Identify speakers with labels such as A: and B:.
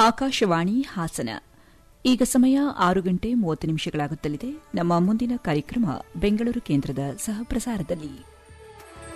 A: ಆಕಾಶವಾಣಿ ಹಾಸನ. ಈಗ ಸಮಯ 6:30 ನಿಮಿಷಗಳಾಗುತ್ತಲಿದೆ. ನಮ್ಮ ಮುಂದಿನ ಕಾರ್ಯಕ್ರಮ ಬೆಂಗಳೂರು ಕೇಂದ್ರದ ಸಹಪ್ರಸಾರದಲ್ಲಿ.